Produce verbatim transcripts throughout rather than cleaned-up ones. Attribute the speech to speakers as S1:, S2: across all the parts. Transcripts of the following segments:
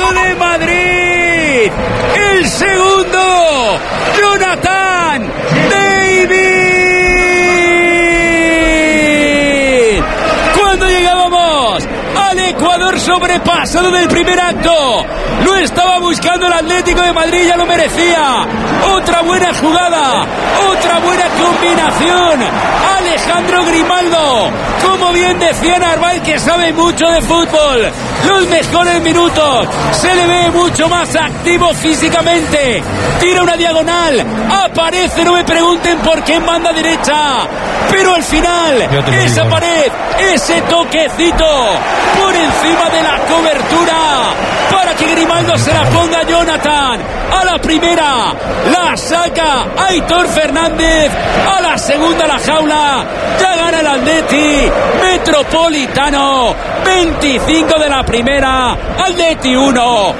S1: Atlético de Madrid. El segundo, Jonathan David. Cuando llegábamos al Ecuador sobrepasado del primer acto, lo estaba buscando el Atlético de Madrid, ya lo merecía. Otra buena jugada, otra buena combinación. Alejandro Grimaldo, como bien decía Narváez, que sabe mucho de fútbol. Los mejores minutos, se le ve mucho más activo físicamente. Tira una diagonal, aparece, no me pregunten por qué en banda derecha, pero al final esa digo. pared, ese toquecito por encima de la cobertura para que Grimaldo se la ponga a Jonathan. A la primera la saca Aitor Fernández, a la segunda la jaula. Ya gana el Atleti Metropolitano. Veinticinco de la primera, Atleti uno,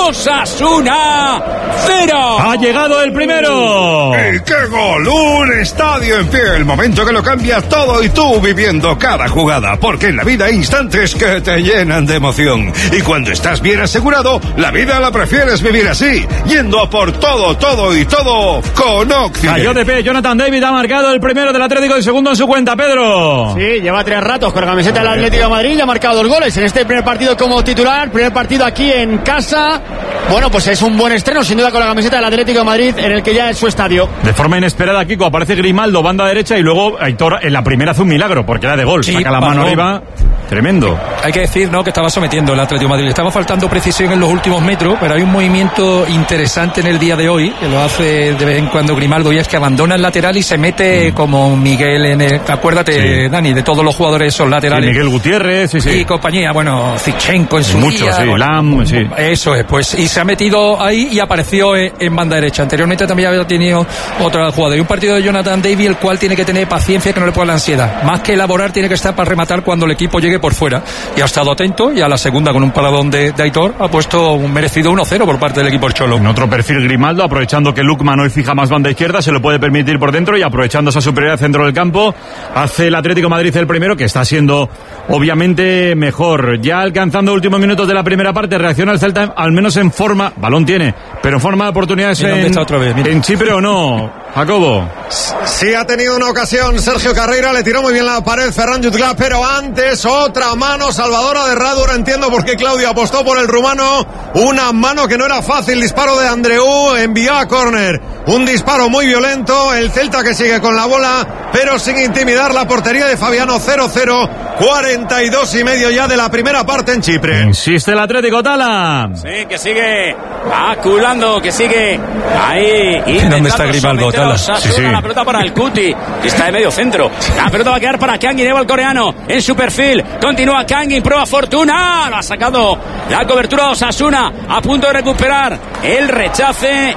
S1: Osasuna cero.
S2: Ha llegado el primero.
S3: ¡Y qué gol! Un estadio en pie, el momento que lo cambia todo y tú viviendo cada jugada, porque en la vida hay instantes que te llenan de emoción. Y cuando estás bien asegurado, la vida la prefieres vivir así, yendo a por todo, todo y todo con Occident.
S2: Cayó de pie, Jonathan David ha marcado el primero del Atlético y el segundo en su cuenta, Pedro.
S4: Sí, lleva tres ratos con la camiseta del Atlético de Madrid y ha marcado dos goles en este primer partido como titular, primer partido aquí en casa. Bueno, pues es un buen estreno, sin duda, con la camiseta del Atlético de Madrid, en el que ya es su estadio.
S2: De forma inesperada, Kiko, aparece Grimaldo, banda derecha, y luego Aitor en la primera hace un milagro, porque era de gol, sí, saca la mano arriba. Tremendo.
S5: Hay que decir, ¿no?, que estaba sometiendo el Atlético de Madrid. Le estaba faltando precisión en los últimos metros, pero hay un movimiento interesante en el día de hoy, que lo hace de vez en cuando Grimaldo, y es que abandona el lateral y se mete mm. como Miguel en el... Acuérdate, sí. Dani, de todos los jugadores esos laterales.
S2: Sí, Miguel Gutiérrez, sí, sí.
S5: Y compañía, bueno, Zichenko en su
S2: Mucho,
S5: día.
S2: sí,
S5: bueno,
S2: Lam, sí.
S5: Eso es, pues, y se ha metido ahí y apareció en, en banda derecha. Anteriormente también había tenido otra jugada. Y un partido de Jonathan David, el cual tiene que tener paciencia, que no le ponga la ansiedad. Más que elaborar, tiene que estar para rematar cuando el equipo llegue por fuera. Y ha estado atento, y a la segunda, con un paradón de, de Aitor, ha puesto un merecido uno cero por parte del equipo el Cholo.
S2: En otro perfil, Grimaldo, aprovechando que Lukman hoy fija más banda izquierda, se lo puede permitir por dentro, y aprovechando esa superioridad centro del campo, hace el Atlético de Madrid el primero, que está siendo obviamente mejor. Ya alcanzando últimos minutos de la primera parte, reacciona el Celta, al menos en forma, balón tiene, pero en forma de oportunidades en, otra vez, en Chipre, ¿o no, Jacobo?
S6: Sí, ha tenido una ocasión Sergio Carreira, le tiró muy bien la pared Ferran Jutgla, pero antes otra mano salvadora de Radu. Ahora entiendo por qué Claudio apostó por el rumano, una mano que no era fácil. Disparo de Andreu, envió a córner, un disparo muy violento. El Celta que sigue con la bola, pero sin intimidar la portería de Fabiano. Cero cero, cuarenta y dos y medio ya de la primera parte en Chipre.
S2: Insiste el Atlético, Tala.
S1: Sí, que sigue aculando, que sigue ahí.
S5: ¿Dónde está Grimaldo, Tala?
S1: Sí, sí. La pelota para el Cuti, que está de medio centro. La pelota va a quedar para Kangin, lleva el coreano en su perfil. Continúa Kangin, prueba Fortuna, lo ha sacado la cobertura de Osasuna, a punto de recuperar el rechace.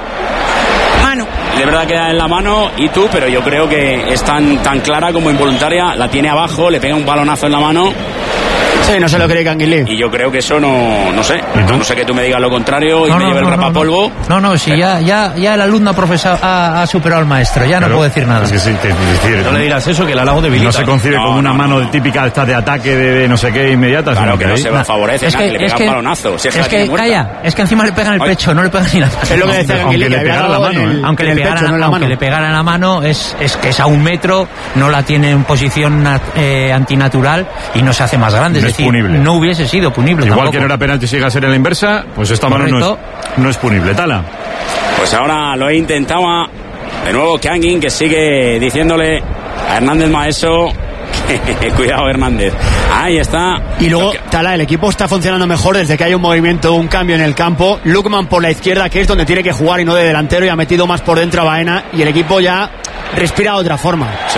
S1: Mano. De verdad queda en la mano y tú, pero yo creo que es tan, tan clara como involuntaria. La tiene abajo, le pega un balonazo en la mano.
S4: Sí, no se lo cree Canguilí.
S1: Y yo creo que eso no, no sé. No sé que tú me digas lo contrario y
S7: no,
S1: me
S7: no,
S1: lleve
S7: no,
S1: el rapapolvo.
S7: No, no, sí, ya, ya, ya el alumno ha, profesor, ha, ha superado al maestro, ya claro, no puedo decir nada.
S2: Es que sí, que, decir,
S5: no le digas eso, que el halago debilita.
S2: No se concibe no, como una no, mano no. típica esta de ataque de, de no sé qué inmediata.
S1: Claro, que no se
S7: no.
S1: favorece,
S7: es que,
S1: que le pega
S7: que,
S1: un balonazo. Si es,
S7: es que, calla, es que encima le pegan el pecho, no le pegan ni la mano.
S4: Es lo que decía Canguilí,
S2: aunque le pegara la mano.
S7: El, aunque le pegara, pecho, no aunque le pegara la mano, es, es que es a un metro, no la tiene en posición eh, antinatural y no se hace más grande.
S2: No
S7: es decir,
S2: punible.
S7: no hubiese sido punible.
S2: Igual
S7: tampoco.
S2: Que no era penalti si llega a ser en la inversa, pues esta mano no es, no es punible. Tala.
S1: Pues ahora lo he intentado de nuevo Kangin, que sigue diciéndole a Hernández Maeso cuidado Hernández, ahí está.
S4: Y luego Tala, el equipo está funcionando mejor desde que hay un movimiento, un cambio en el campo. Lukman por la izquierda, que es donde tiene que jugar y no de delantero, y ha metido más por dentro a Baena, y el equipo ya respira de otra forma.
S1: Sí,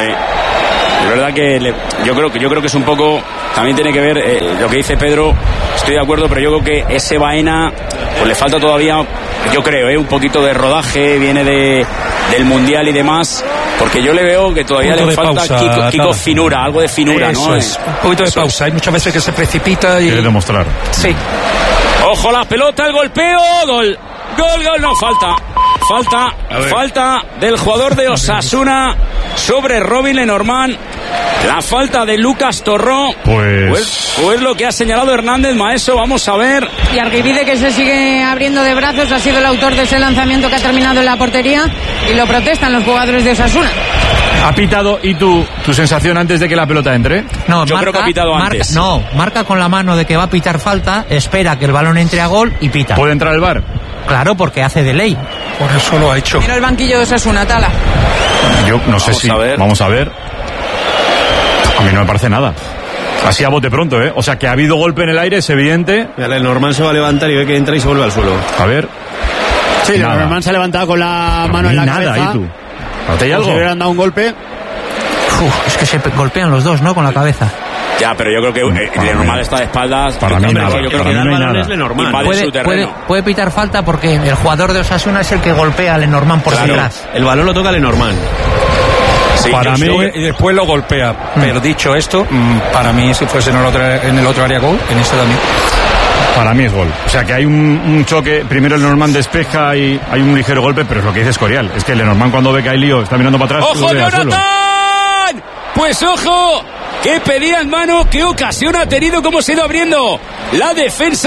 S1: es verdad que le, yo creo que yo creo que es un poco, también tiene que ver eh, lo que dice Pedro. Estoy de acuerdo, pero yo creo que ese Baena pues le falta todavía, yo creo, eh, un poquito de rodaje, viene de del mundial y demás, porque yo le veo que todavía le falta pausa, Kiko, Kiko finura, algo de finura,
S5: eso
S1: ¿no?
S5: Es. Un poquito de
S1: eso
S5: pausa, hay muchas veces que se precipita y
S2: quiere demostrar.
S5: Sí.
S1: Ojo la pelota, el golpeo, gol, gol, gol, no falta. falta, falta del jugador de Osasuna sobre Robin Lenormand. La falta de Lucas Torró.
S2: Pues...
S1: pues... Pues lo que ha señalado Hernández Maeso, vamos a ver.
S8: Y Arquivide, que se sigue abriendo de brazos, ha sido el autor de ese lanzamiento que ha terminado en la portería y lo protestan los jugadores de Osasuna.
S2: Ha pitado, ¿y tú, tu sensación antes de que la pelota entre?
S7: No,
S1: yo
S7: marca,
S1: creo que ha pitado
S7: marca,
S1: antes.
S7: No, marca con la mano de que va a pitar falta, espera que el balón entre a gol y pita.
S2: ¿Puede entrar el V A R?
S7: Claro, porque hace de ley.
S5: Por eso lo ha hecho.
S8: Mira el banquillo de Osasuna, Tala.
S2: Yo no sé
S1: Vamos
S2: si...
S1: a ver.
S2: Vamos a ver. A mí no me parece nada. Así a bote pronto, ¿eh? O sea, que ha habido golpe en el aire, es evidente.
S9: El normal se va a levantar y ve que entra y se vuelve al suelo.
S2: A ver.
S4: Sí, el normal se ha levantado con la mano en la
S2: nada,
S4: cabeza.
S2: ¿y tú? ¿No te hay algo?
S4: Si le hubieran dado un golpe.
S7: Uf, es que se golpean los dos, ¿no? Con la cabeza.
S1: Ya, pero yo creo que eh, Lenormand está de espaldas.
S2: Para mí nada,
S1: yo creo
S2: para
S1: que
S2: mí no hay nada.
S1: invade
S7: Puede,
S1: su terreno.
S7: puede, puede pitar falta porque el jugador de Osasuna es el que golpea a Lenormand por
S1: Claro.
S7: detrás.
S9: El balón lo toca Lenormand.
S1: Sí,
S2: Para
S1: yo-
S2: mí-
S5: Y después lo golpea. Mm. Pero dicho esto, mm, para mí, si fuese en el otro, en el otro área gol, en este también.
S2: Para mí es gol. O sea, que hay un, un choque. Primero el Lenormand despeja y hay un ligero golpe, pero es lo que dice Escorial. Es que el Lenormand cuando ve que hay lío, está mirando para atrás.
S1: ¡Ojo,
S2: sube al suelo.
S1: Jonathan! Pues ojo, que pedía en mano, qué ocasión ha tenido, cómo se ha ido abriendo la defensa.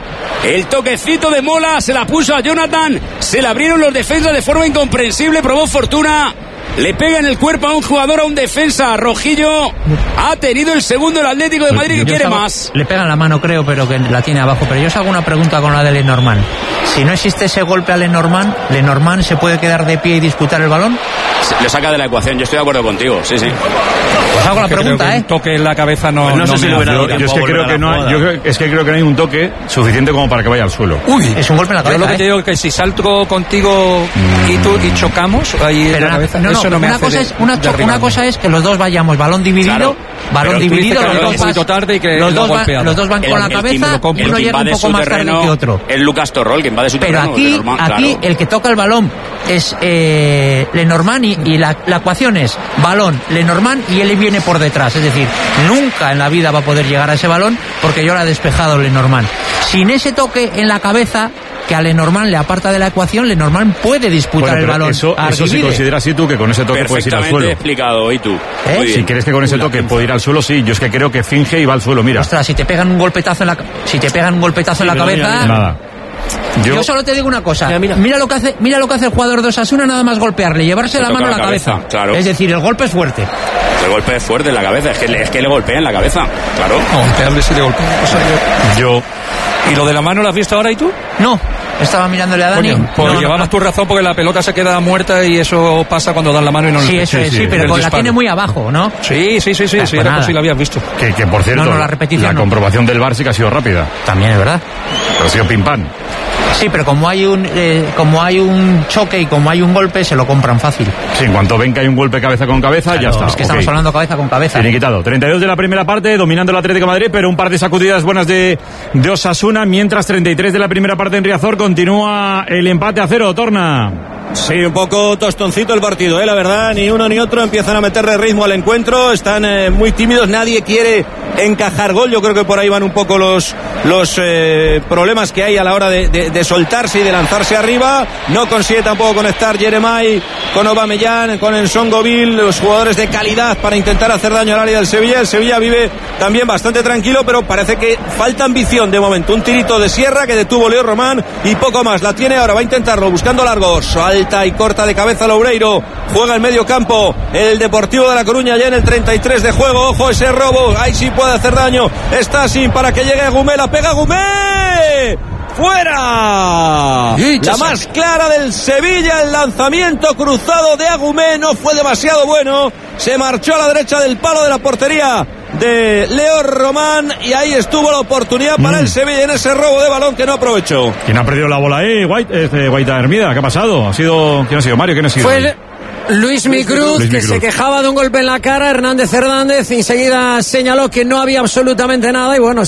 S1: El toquecito de Mola se la puso a Jonathan, se la abrieron los defensas de forma incomprensible, probó fortuna. Le pega en el cuerpo a un jugador, a un defensa. Rojillo ha tenido el segundo el Atlético de Madrid, que
S7: Yo
S1: quiere
S7: os hago-
S1: más.
S7: Le pegan la mano, creo, pero que la tiene abajo. Pero yo os hago una pregunta con la de Lenormand. Si no existe ese golpe a Lenormand, ¿Lenormand se puede quedar de pie y disputar el balón?
S1: Se- Le saca de la ecuación, yo estoy de acuerdo contigo, sí, sí.
S7: Os hago la
S5: Que creo
S7: pregunta,
S5: que
S7: ¿eh?
S5: un toque en la cabeza no,
S9: Pues no sé
S5: no
S9: si
S5: me
S9: lo
S5: hace.
S9: hubiera dado
S2: Yo, yo es
S9: tiempo
S2: que
S9: a
S2: creo
S9: volver
S2: que
S9: a la
S2: no hay,
S9: jugada.
S2: yo creo- es que creo que no hay un toque suficiente como para que vaya al suelo.
S5: Uy,
S7: Es un golpe en la
S5: yo
S7: cabeza,
S5: lo que
S7: ¿eh?
S5: te digo es que si salto contigo y tú y chocamos ahí en
S7: Pero
S5: la
S7: na-
S5: cabeza,
S7: no, no,
S5: eso no me
S7: una
S5: hace
S7: cosa
S5: de-
S7: es una, cho-
S5: derribarme.
S7: una cosa es que los dos vayamos balón dividido,
S1: Claro.
S7: balón
S1: Pero tú
S7: dividido,
S1: dices que
S7: los
S1: lo
S7: dos,
S1: ves
S7: vas-
S5: muy tarde y que
S7: los,
S5: lo
S7: dos
S5: ha
S7: va-
S5: golpeado.
S7: los dos van
S1: El-
S7: con la
S1: el que
S7: cabeza
S1: me lo
S7: y
S1: compro.
S7: uno
S1: El que
S7: llega un
S1: invade
S7: poco
S1: su
S7: más tarde
S1: terreno
S7: que otro.
S1: es Lucas Torró, el que invade su
S7: Pero
S1: terreno.
S7: aquí,
S1: Lenormand,
S7: aquí
S1: claro.
S7: el que toca el balón es eh, Lenormand y, y la, la ecuación es balón, Lenormand y él viene por detrás. Es decir, nunca en la vida va a poder llegar a ese balón porque yo lo ha despejado Lenormand. Sin ese toque en la cabeza que a Lenormand le aparta de la ecuación, Lenormand puede disputar
S2: Bueno,
S7: el
S2: pero
S7: balón.
S2: eso,
S7: a
S2: eso se
S7: Arquivide.
S2: considera así tú, que con ese toque puedes ir al
S1: Perfectamente
S2: suelo.
S1: explicado, ¿y tú?
S7: ¿Eh?
S1: Muy bien.
S2: Si crees que con ese toque puede ir al suelo, sí. Yo es que creo que finge y va al suelo, mira.
S7: Ostras, si te pegan un golpetazo en la, si te pegan un golpetazo en la
S9: pero
S7: cabeza,
S9: mira,
S2: Nada.
S7: yo,
S2: Yo,
S7: solo te digo una cosa.
S9: Mira, mira.
S7: Mira lo que hace, mira lo que hace el jugador de Osasuna, nada más golpearle, llevarse
S1: Le
S7: la
S1: toca
S7: mano a
S1: la
S7: la cabeza.
S1: cabeza, claro.
S7: Es decir, el golpe es fuerte.
S1: El golpe es fuerte en la cabeza, es que, le- es que le golpea en la cabeza, claro.
S5: No, golpearle sí le golpea. O sea, yo-
S2: yo,
S5: ¿Y lo de la mano lo has visto ahora y tú?
S7: No, estaba mirándole a Dani.
S5: Coño, pues
S7: No, no,
S5: llevabas
S7: no.
S5: tu razón porque la pelota se queda muerta y eso pasa cuando dan la mano y no
S7: Sí,
S5: le-
S7: eso es,
S2: sí,
S7: sí, pero
S5: el
S7: con la
S5: disparo.
S7: tiene muy abajo, ¿no?
S5: Sí, sí, sí, sí,
S7: Ah,
S5: sí,
S7: pues
S5: era
S7: nada.
S5: como si lo habías visto.
S2: que, que por cierto,
S7: No, no, la repetición no.
S2: comprobación del V A R sí que ha sido rápida.
S7: También es verdad.
S2: Pero ha sido pim pam.
S7: Sí, pero como hay un eh, como hay un choque y como hay un golpe, se lo compran fácil.
S2: Sí, en cuanto ven que hay un golpe cabeza con cabeza, ya está.
S7: Es que
S2: ok.
S7: estamos hablando cabeza con cabeza.
S2: Tiene quitado. treinta y dos de la primera parte, dominando el Atlético de Madrid, pero un par de sacudidas buenas de, de Osasuna, mientras treinta y tres de la primera parte en Riazor, continúa el empate a cero, Torna.
S9: Sí, un poco tostoncito el partido, ¿eh? La verdad, ni uno ni otro empiezan a meterle ritmo al encuentro, están eh, muy tímidos, nadie quiere encajar gol, yo creo que por ahí van un poco los, los eh, problemas que hay a la hora de, de, de soltarse y de lanzarse arriba, no consigue tampoco conectar Jeremai con Aubameyang, con Nsongoville, los jugadores de calidad para intentar hacer daño al área del Sevilla. El Sevilla vive también bastante tranquilo, pero parece que falta ambición de momento, un tirito de Sierra que detuvo Leo Román y poco más, la tiene ahora, va a intentarlo buscando largos, alta y corta de cabeza Loureiro, juega en medio campo el Deportivo de La Coruña ya en el treinta y tres de juego, ojo ese robo, ahí sí puede hacer daño, está sin para que llegue Agumé, la pega Agumé, fuera, la más clara del Sevilla, el lanzamiento cruzado de Agumé no fue demasiado bueno, se marchó a la derecha del palo de la portería de Leo Román y ahí estuvo la oportunidad para
S2: Mm.
S9: el Sevilla en ese robo de balón que no aprovechó.
S2: ¿Quién ha perdido la bola ahí? White, este, White Hermida, ¿qué ha pasado? ¿Ha sido, ¿quién ha sido? Mario, ¿quién ha sido?
S10: Fue el- Luis Micruz,
S2: Luis
S10: que
S2: Micruz.
S10: se quejaba de un golpe en la cara. Hernández Hernández enseguida señaló que no había absolutamente nada y bueno,